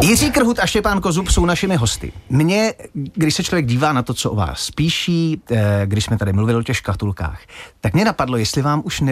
Jiří Krhut a Štěpán Kozub jsou našimi hosty. Mně, když se člověk dívá na to, co o vás píší, když jsme tady mluvili o těch škatulkách, tak mě napadlo, jestli vám už